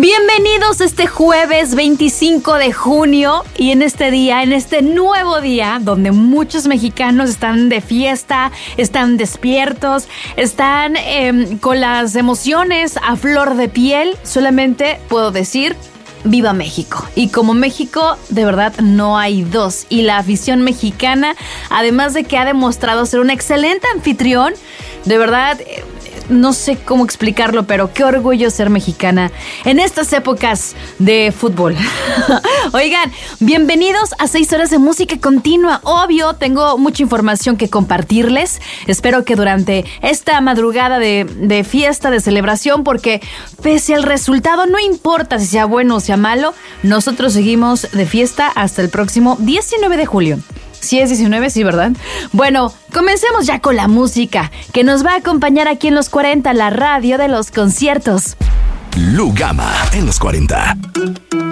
Bienvenidos este jueves 25 de junio y en este día, en este nuevo día donde muchos mexicanos están de fiesta, están despiertos, están con las emociones a flor de piel, solamente puedo decir ¡Viva México! Y como México, de verdad, no hay dos. Y la afición mexicana, además de que ha demostrado ser un excelente anfitrión, de verdad, no sé cómo explicarlo, pero qué orgullo ser mexicana en estas épocas de fútbol. Oigan, bienvenidos a 6 horas de música continua. Obvio, tengo mucha información que compartirles. Espero que durante esta madrugada de fiesta, de celebración, porque pese al resultado, no importa si sea bueno o sea malo, nosotros seguimos de fiesta hasta el próximo 19 de julio. Sí es 19, sí, ¿verdad? Bueno, comencemos ya con la música, que nos va a acompañar aquí en Los 40, la radio de los conciertos. Lugama en Los 40.